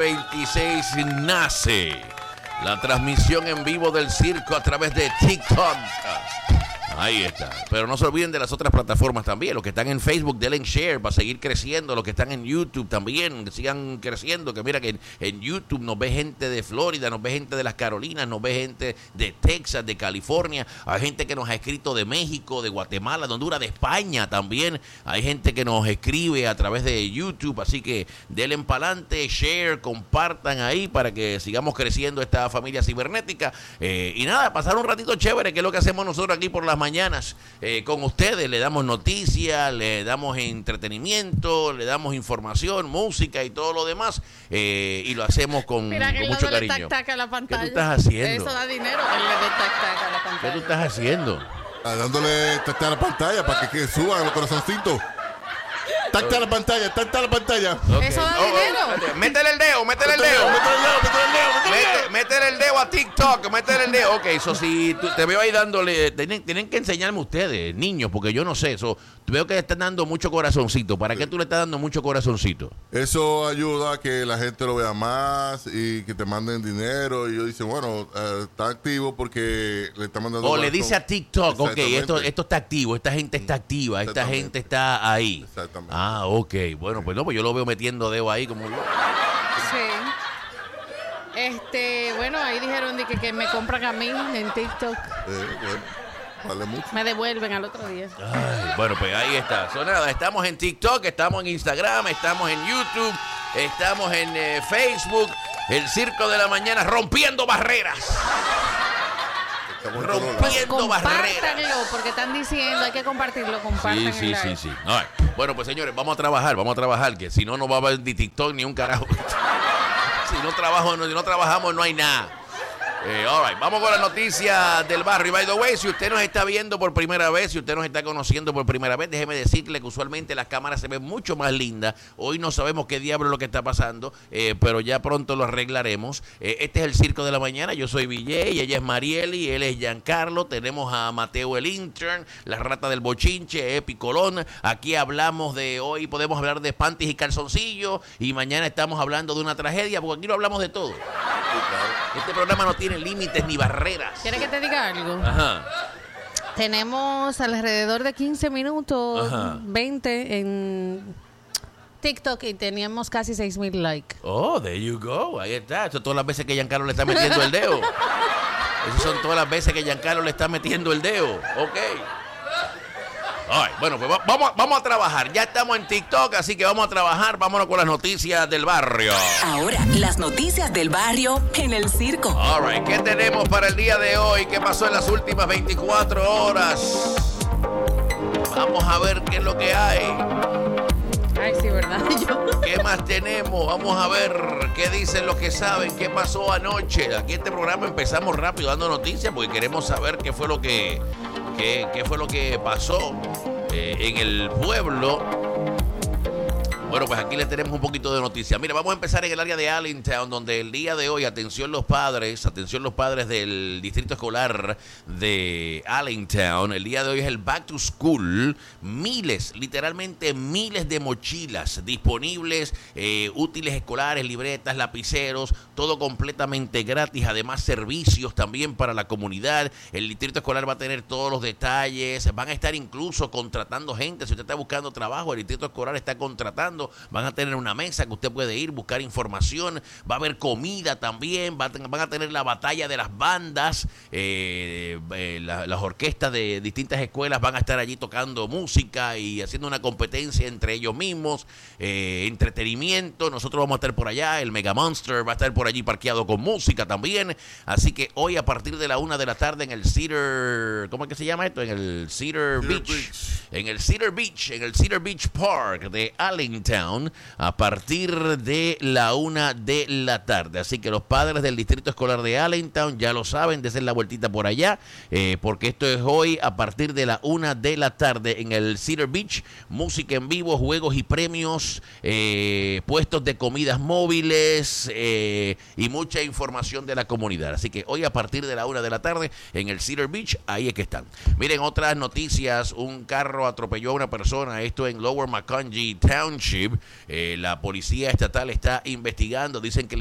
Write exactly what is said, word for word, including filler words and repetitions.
veintiséis nace la transmisión en vivo del circo a través de TikTok. Ahí está. Pero no se olviden de las otras plataformas también. Los que están en Facebook, denle en share para seguir creciendo. Los que están en YouTube también, que sigan creciendo. Que mira que en, en YouTube nos ve gente de Florida, nos ve gente de las Carolinas, nos ve gente de Texas, de California. Hay gente que nos ha escrito de México, de Guatemala, de Honduras, de España también. Hay gente que nos escribe a través de YouTube. Así que denle para adelante, share, compartan ahí para que sigamos creciendo esta familia cibernética. Eh, y nada, pasar un ratito chévere, que es lo que hacemos nosotros aquí por las mañanas eh, con ustedes. Le damos noticias, le damos entretenimiento, le damos información, música y todo lo demás, eh, y lo hacemos con, Mira, con mucho cariño. Tac, tac a la pantalla. ¿Qué tú estás haciendo? Eso da dinero, él le dé tac, tac a la pantalla. ¿Qué tú estás haciendo? Ah, dándole tacta a la pantalla para que, que suban los corazoncitos. Tacta a la pantalla, tacta a la pantalla. Okay. Eso da Oh, dinero. oh, métele el dedo, métele el dedo. Métele el dedo, métele el dedo, métele el dedo. Mete- Métele el dedo a TikTok, métele el dedo. Ok, eso sí, tú- te veo ahí dándole. Tienen, tienen que enseñarme ustedes, niños, porque yo no sé eso. Veo que le están dando mucho corazoncito. ¿Para qué tú le estás dando mucho corazoncito? Eso ayuda a que la gente lo vea más y que te manden dinero. Y yo dice, bueno, eh, está activo porque le está mandando. O le corazón. dice a TikTok, ok, Exactamente. esto, esto está activo, esta gente está activa, esta Exactamente. gente está ahí. Exactamente. Ah, ok. Bueno, pues no, pues yo lo veo metiendo dedo ahí como yo. Sí. Este, bueno, ahí dijeron de que, que me compran a mí en TikTok. Eh, bueno, vale mucho. Me devuelven al otro día. Ay, bueno, pues ahí está. So, nada, estamos en TikTok, estamos en Instagram, estamos en YouTube, estamos en eh, Facebook. El Circo de la Mañana rompiendo barreras. Estamos en todos lados. Rompiendo barreras. Compártanlo, porque están diciendo, hay que compartirlo, compartan Sí, sí, el sí, live. sí. All right. Bueno, pues señores, vamos a trabajar, vamos a trabajar, que si no, no va a haber ni TikTok ni un carajo. Si no trabajo, no, si no trabajamos, no hay nada. Eh, all right. Vamos con la noticia del barrio. By the way, si usted nos está viendo por primera vez, si usted nos está conociendo por primera vez, déjeme decirle que usualmente las cámaras se ven mucho más lindas. Hoy no sabemos qué diablo es lo que está pasando, eh, pero ya pronto lo arreglaremos. Eh, este es el Circo de la Mañana. Yo soy Villay, ella es Marieli, él es Giancarlo. Tenemos a Mateo el intern, la rata del bochinche, Epi Colón. Aquí hablamos de, hoy podemos hablar de panties y calzoncillos, y mañana estamos hablando de una tragedia, porque aquí no hablamos de todo. Este programa no tiene límites ni barreras. ¿Quieres que te diga algo? Ajá. Tenemos alrededor de quince minutos, Ajá. veinte en TikTok y teníamos casi seis mil likes. Oh, there you go. Ahí está. Eso todas las veces que Giancarlo le está metiendo el dedo. Esas son todas las veces que Giancarlo le está metiendo el dedo. Ok. All right. Bueno, pues va- vamos, vamos a trabajar. Ya estamos en TikTok, así que vamos a trabajar. Vámonos con las noticias del barrio. Ahora, las noticias del barrio en el circo. All right. ¿Qué tenemos para el día de hoy? ¿Qué pasó en las últimas veinticuatro horas? Vamos a ver qué es lo que hay. Ay, sí, ¿verdad? Yo- ¿Qué más tenemos? Vamos a ver qué dicen los que saben, qué pasó anoche. Aquí en este programa empezamos rápido dando noticias porque queremos saber qué fue lo que, qué, qué fue lo que pasó eh, en el pueblo. Bueno, pues aquí les tenemos un poquito de noticias. Mira, vamos a empezar en el área de Allentown, donde el día de hoy, atención los padres, atención los padres del distrito escolar de Allentown, el día de hoy es el Back to School. Miles, literalmente miles de mochilas disponibles, eh, útiles escolares, libretas, lapiceros, todo completamente gratis. Además, servicios también para la comunidad. El distrito escolar va a tener todos los detalles. Van a estar incluso contratando gente. Si usted está buscando trabajo, el distrito escolar está contratando. Van a tener una mesa que usted puede ir, buscar información. Va a haber comida también. Va a ten- van a tener la batalla de las bandas. Eh, eh, la- las orquestas de distintas escuelas van a estar allí tocando música y haciendo una competencia entre ellos mismos. Eh, entretenimiento. Nosotros vamos a estar por allá. El Mega Monster va a estar por allí parqueado con música también. Así que hoy a partir de la una de la tarde en el Cedar... ¿Cómo es que se llama esto? En el Cedar, Cedar Beach. Beach. En el Cedar Beach. En el Cedar Beach Park de Allentown. A partir de la una de la tarde. Así que los padres del distrito escolar de Allentown ya lo saben, desen la vueltita por allá, eh, porque esto es hoy a partir de la una de la tarde en el Cedar Beach. Música en vivo, juegos y premios, eh, puestos de comidas móviles eh, y mucha información de la comunidad. Así que hoy a partir de la una de la tarde en el Cedar Beach, ahí es que están. Miren, otras noticias, un carro atropelló a una persona, esto en Lower Macungie Township. Eh, la policía estatal está investigando, dicen que